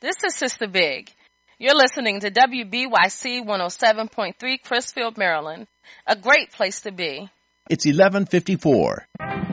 This is Sister Big. You're listening to WBYC 107.3 Crisfield, Maryland. A great place to be. It's 11:54.